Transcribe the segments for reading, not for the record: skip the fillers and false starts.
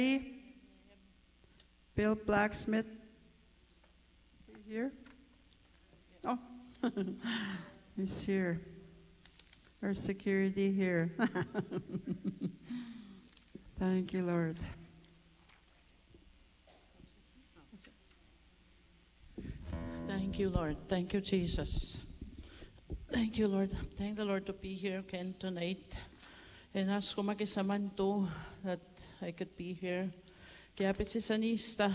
Bill Blacksmith. Is he here? Oh, he's here. Our security here. Thank you, Lord. Thank you, Lord. Thank you, Jesus. Thank you, Lord. Thank the Lord to be here again tonight. And ask ko makisaman to that I could be here. Kaya pit si sanista.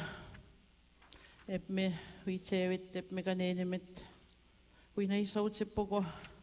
Ep me witsevit, ep me kanenimit. Winaisaut si poko.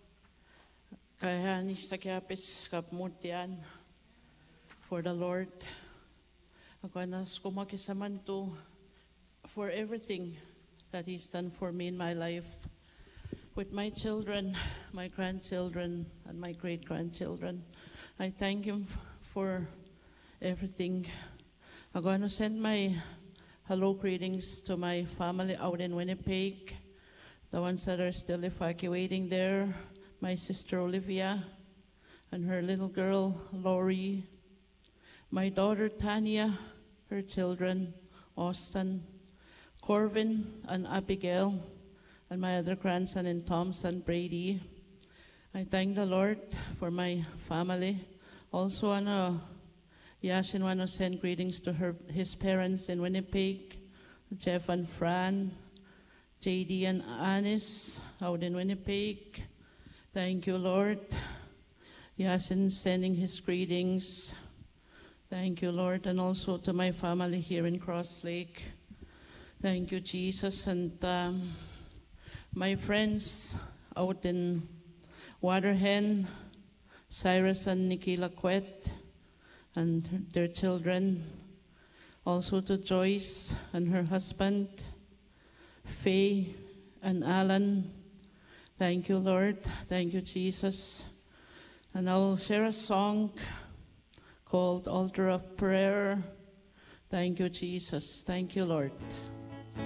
Kaya nista kaya pis kapmutian for the Lord. Ako anas ko makisaman to for everything that He's done for me in my life. With my children, my grandchildren, and my great-grandchildren. I thank Him for everything. I'm going to send my hello greetings to my family out in Winnipeg, the ones that are still evacuating there, my sister Olivia and her little girl Lori, my daughter Tanya, her children Austin, Corvin and Abigail, and my other grandson in Thompson, Brady. I thank the Lord for my family. Also, Yashin want to send greetings to his parents in Winnipeg, Jeff and Fran, JD and Anis out in Winnipeg. Thank you, Lord. Yashin sending his greetings. Thank you, Lord. And also to my family here in Cross Lake. Thank you, Jesus. And my friends out in Waterhen, Cyrus and Nikki Laquette, and their children. Also to Joyce and her husband, Faye and Alan. Thank you, Lord. Thank you, Jesus. And I'll share a song called Altar of Prayer. Thank you, Jesus. Thank you, Lord.